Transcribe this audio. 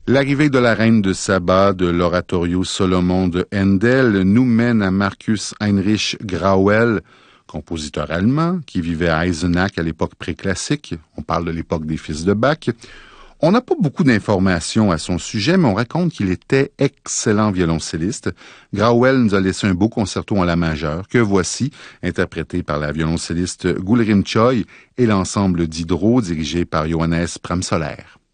L'arrivée de la reine de Saba de l'oratorio Solomon de Handel nous mène à Marcus Heinrich Grauel, compositeur allemand qui vivait à Eisenach à l'époque préclassique. On parle de l'époque des fils de Bach. On n'a pas beaucoup d'informations à son sujet, mais on raconte qu'il était excellent violoncelliste. Grauel nous a laissé un beau concerto en la majeure, que voici, interprété par la violoncelliste Gulrim Choi et l'ensemble d'Hydro dirigé par Johannes Pramsoller.